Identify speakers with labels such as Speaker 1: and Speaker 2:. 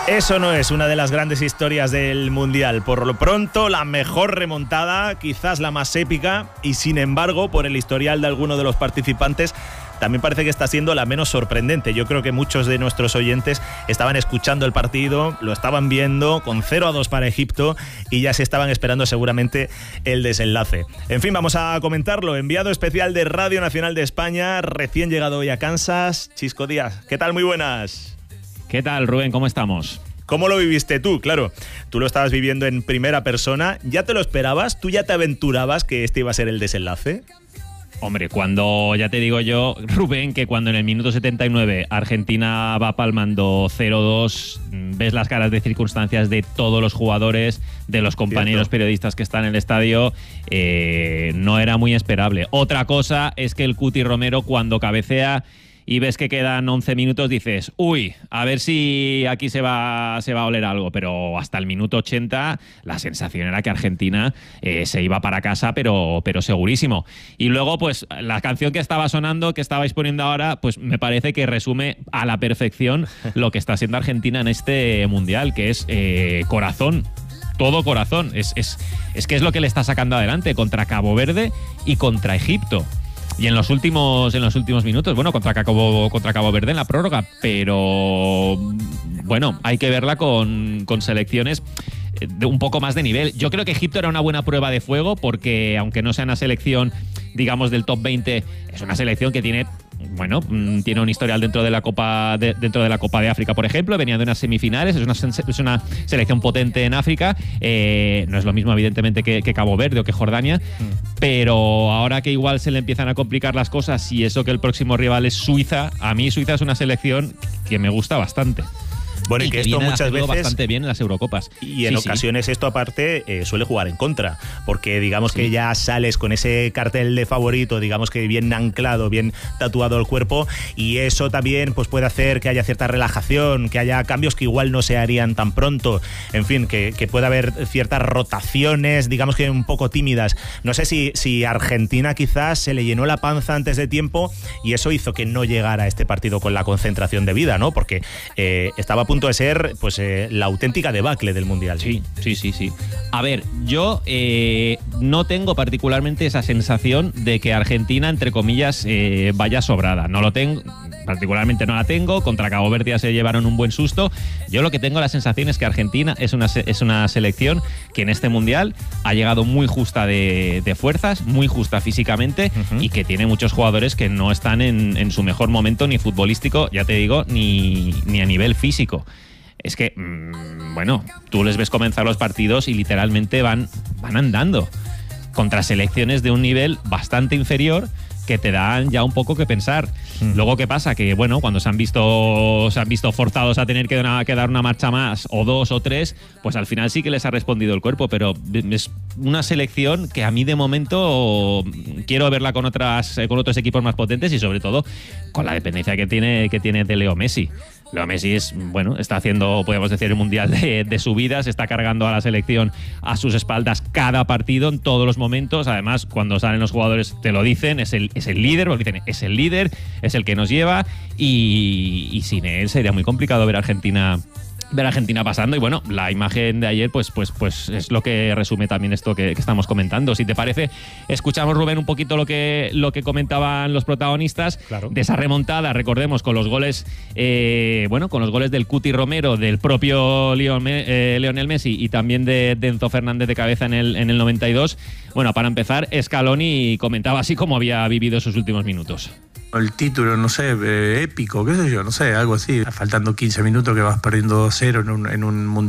Speaker 1: Eso no es una de las grandes historias del Mundial. Por lo pronto, la mejor remontada, quizás la más épica, y sin embargo, por el historial de alguno de los participantes, también parece que está siendo la menos sorprendente. Yo creo que muchos de nuestros oyentes estaban escuchando el partido, lo estaban viendo con 0-2 para Egipto y ya se estaban esperando seguramente el desenlace. En fin, vamos a comentarlo. Enviado especial de Radio Nacional de España, recién llegado hoy a Kansas, Chisco Díaz. ¿Qué tal? Muy buenas.
Speaker 2: ¿Qué tal, Rubén? ¿Cómo estamos?
Speaker 1: ¿Cómo lo viviste tú? Claro, tú lo estabas viviendo en primera persona. ¿Ya te lo esperabas? ¿Tú ya te aventurabas que este iba a ser el desenlace?
Speaker 2: Hombre, cuando, ya te digo yo, Rubén, que cuando en el minuto 79 Argentina va palmando 0-2, ves las caras de circunstancias de todos los jugadores, de los compañeros periodistas que están en el estadio, no era muy esperable. Otra cosa es que el Cuti Romero, cuando cabecea y ves que quedan 11 minutos, dices, uy, a ver si aquí se va a oler algo. Pero hasta el minuto 80 la sensación era que Argentina se iba para casa, pero segurísimo. Y luego, pues, la canción que estaba sonando, que estabais poniendo ahora, pues me parece que resume a la perfección lo que está haciendo Argentina en este Mundial, que es corazón. Todo corazón. Es que es lo que le está sacando adelante contra Cabo Verde y contra Egipto. Y en los últimos minutos, bueno, contra Cabo Verde en la prórroga, pero bueno, hay que verla con selecciones de un poco más de nivel. Yo creo que Egipto era una buena prueba de fuego porque, aunque no sea una selección, digamos, del top 20, es una selección que tiene un historial dentro de la Copa de África, por ejemplo. Venía de unas semifinales, es una selección potente en África. No es lo mismo, evidentemente, que Cabo Verde o que Jordania, pero ahora que igual se le empiezan a complicar las cosas y eso que el próximo rival es Suiza, a mí Suiza es una selección que me gusta bastante.
Speaker 1: Bueno, y que esto muchas veces
Speaker 2: bastante bien en las Eurocopas.
Speaker 1: Y en ocasiones esto aparte suele jugar en contra, porque digamos que ya sales con ese cartel de favorito, digamos que bien anclado, bien tatuado el cuerpo, y eso también pues puede hacer que haya cierta relajación, que haya cambios que igual no se harían tan pronto, en fin, que pueda haber ciertas rotaciones, digamos que un poco tímidas. No sé si Argentina quizás se le llenó la panza antes de tiempo y eso hizo que no llegara a este partido con la concentración debida, ¿no? Porque estaba a punto de ser pues la auténtica debacle del Mundial.
Speaker 2: Sí. A ver, yo no tengo particularmente esa sensación de que Argentina, entre comillas, vaya sobrada. No lo tengo, particularmente no la tengo. Contra Cabo Verde ya se llevaron un buen susto. Yo lo que tengo la sensación es que Argentina es una selección que en este Mundial ha llegado muy justa de fuerzas, muy justa físicamente, y que tiene muchos jugadores que no están en su mejor momento, ni futbolístico, ya te digo, ni a nivel físico. Es que, tú les ves comenzar los partidos y literalmente van andando contra selecciones de un nivel bastante inferior que te dan ya un poco que pensar. Luego, ¿qué pasa? Que, cuando se han visto forzados a tener que dar una marcha más, o dos o tres, pues al final sí que les ha respondido el cuerpo, pero es una selección que a mí de momento quiero verla con otros equipos más potentes y sobre todo con la dependencia que tiene de Leo Messi. Leo Messi está haciendo, podemos decir, el Mundial de su vida, se está cargando a la selección a sus espaldas cada partido, en todos los momentos. Además, cuando salen los jugadores te lo dicen, es el líder, porque dicen, es el líder, es el que nos lleva, y sin él sería muy complicado ver a Argentina pasando. Y la imagen de ayer pues es lo que resume también esto que estamos comentando. Si te parece, escuchamos, Rubén, un poquito lo que comentaban los protagonistas, claro, de esa remontada. Recordemos, con los goles del Cuti Romero, del propio Lionel Messi y también de Enzo Fernández de cabeza en el 92. Para empezar, Scaloni comentaba así como había vivido esos últimos minutos.
Speaker 3: El título, no sé, épico, qué sé yo, no sé, algo así. Faltando 15 minutos que vas perdiendo 2-0 en un mundial.